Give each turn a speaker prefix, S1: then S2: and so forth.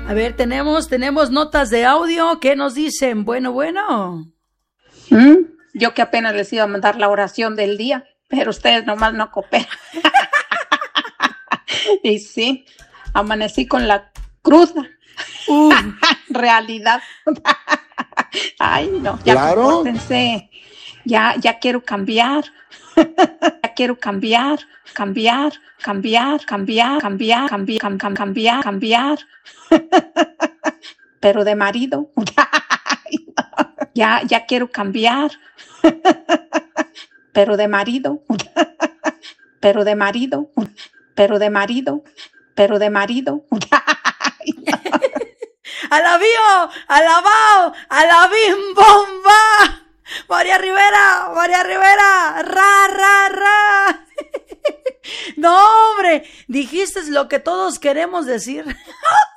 S1: A ver, tenemos notas de audio. ¿Qué nos dicen? Bueno.
S2: Yo que apenas les iba a mandar la oración del día, pero ustedes nomás no cooperan. Y sí, amanecí con la cruda realidad. Ay, no, ya
S3: claro.
S2: Compórtense. Ya quiero cambiar. Ya quiero cambiar. Pero de marido. Ya quiero cambiar. Pero de marido.
S1: ¡Alabim bomba! María Rivera, ra. No, hombre, dijiste lo que todos queremos decir.